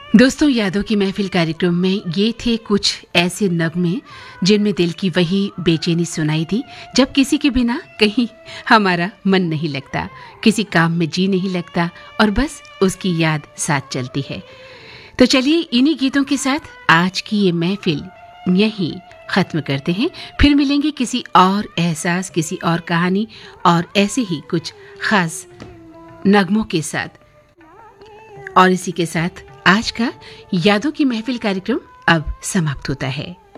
दोस्तों, यादों की महफिल कार्यक्रम में ये थे कुछ ऐसे नगमे जिनमें दिल की वही बेचैनी सुनाई दी जब किसी के बिना कहीं हमारा मन नहीं लगता, किसी काम में जी नहीं लगता और बस उसकी याद साथ चलती है। तो चलिए इन्हीं गीतों के साथ आज की ये महफिल यहीं खत्म करते हैं। फिर मिलेंगे किसी और एहसास, किसी और कहानी और ऐसे ही कुछ खास नगमों के साथ। और इसी के साथ आज का यादों की महफिल कार्यक्रम अब समाप्त होता है।